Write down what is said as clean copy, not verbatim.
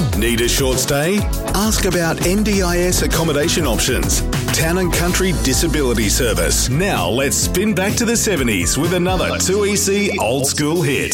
Need a short stay? Ask about NDIS accommodation options. Town and Country Disability Service. Now let's spin back to the 70s with another 2EC old school hit.